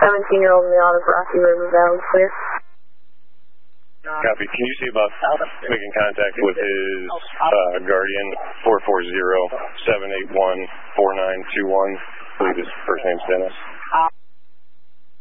17-year-old male of Rocky River Valley, clear. Copy. Can you see about making contact with his guardian, 440-781-4921? I believe his first name's Dennis.